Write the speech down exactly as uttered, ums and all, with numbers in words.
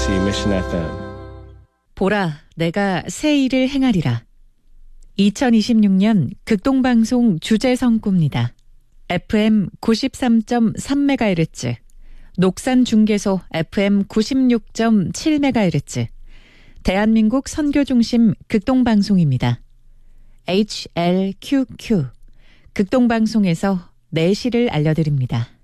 케이비에스 Mission 에프엠. 보라, 내가 새 일을 행하리라. 이천이십육 년 극동방송 주제성구입니다. 에프엠 구십삼 점 삼 메가헤르츠, 녹산중계소 에프엠 구십육 점 칠 메가헤르츠, 대한민국 선교중심 극동방송입니다. 에이치엘큐큐, 극동방송에서 내시를 알려드립니다.